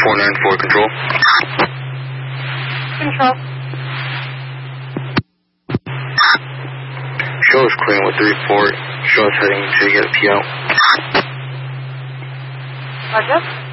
494 control. Control. Show is clean with the report. Show is heading to get a PO. Roger.